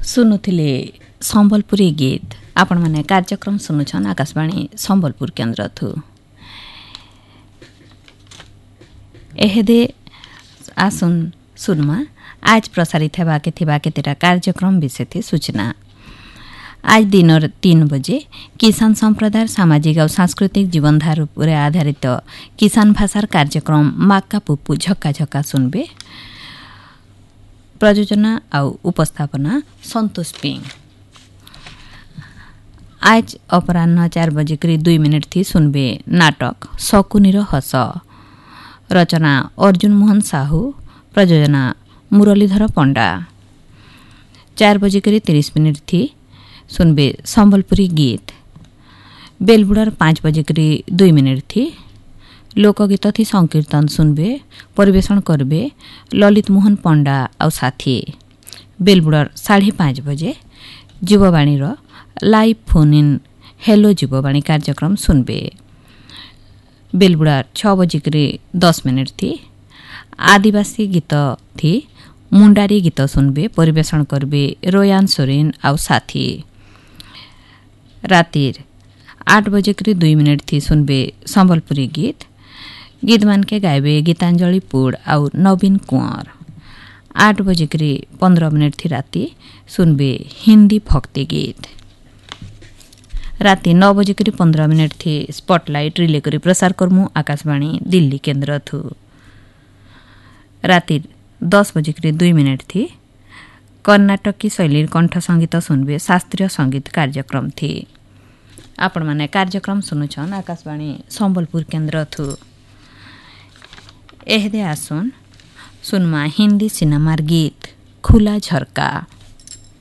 शुणुले संबलपुरी गीत आपण माने कार्यक्रम सुनुछन आकाशवाणी संबलपुर केन्द्र थु एहेदे आसुन सुनमा आज प्रसारित हेबाके थिबा केतेटा कार्यक्रम विषय थी सूचना। आज दिन 3 बजे किसान संप्रदाय सामाजिक और सांस्कृतिक जीवनधारा उपर आधारित किसान भाषार कार्यक्रम माक्का पुप्पू झक्का झक्का सुनबे। प्रयोजना और उपस्थापना संतोष पिंग। आज अपराह्न 4 बजे 2 मिनट थी सुनबे नाटक शकुनीर हस। रचना अर्जुन मोहन साहू, प्रयोजना मुरलीधर पंडा। 4 बजे 30 मिनट थी सुनबे संबलपुरी गीत। बेलबुड़ार 5 बजे 2 मिनट थी लोकगीत थी संकीर्तन सुनबे। परिवेशन करबे ललित मोहन पंडा और साथी। बेलबुड़ार 5:30 बजे जीववाणी लाइव फोन इन हेलो जीववाणी कार्यक्रम सुनबे। बेलबुड़ार 6 बजे 10 मिनट थी आदिवासी गीत थी मुंडारी गीत सुनबे। परिवेशन करबे रोयान सोरेन और साथी। रातिर 8 बजे 2 मिनट थी सुनबे संबलपुरी गीत। गीत मान के गायबे गीतांजलि पुड़ और नवीन कुंवर। 8 बजे 15 मिनट थी राति सुनबे हिंदी भक्ति गीत। राति 9 बजे 15 मिनट थी स्पॉटलाइट रिले करी प्रसार करमु आकाशवाणी दिल्ली केन्द्र थु। राति 10 बजे 2 मिनट थी कर्नाटकी शैली कंठ संगीत सुनबे। शास्त्रीय संगीत कार्यक्रम थी। आपण माने कार्यक्रम सुनुछन आकाशवाणी संबलपुर केन्द्र थु। एहदे आसुन सुनमा हिंदी सिनेमार गीत खुला झरका।